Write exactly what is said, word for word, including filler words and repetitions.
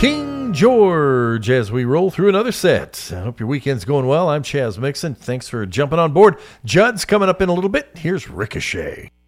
King George as we roll through another set. I hope your weekend's going well. I'm Chaz Mixon. Thanks for jumping on board. Judd's coming up in a little bit. Here's Ricochet.